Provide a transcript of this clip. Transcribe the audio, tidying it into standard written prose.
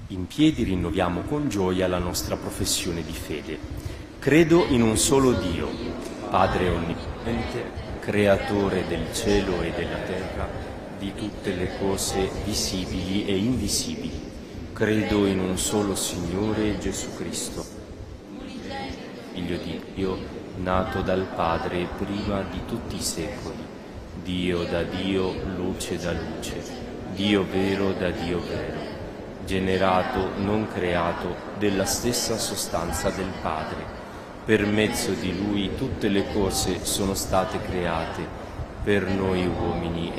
In piedi rinnoviamo con gioia la nostra professione di fede. Credo in un solo Dio, Padre onnipotente, creatore del cielo e della terra, di tutte le cose visibili e invisibili. Credo in un solo Signore Gesù Cristo, Figlio di Dio, nato dal Padre prima di tutti i secoli, Dio da Dio, luce da luce, Dio vero da Dio vero, generato, non creato, della stessa sostanza del Padre. Per mezzo di Lui tutte le cose sono state create, per noi uomini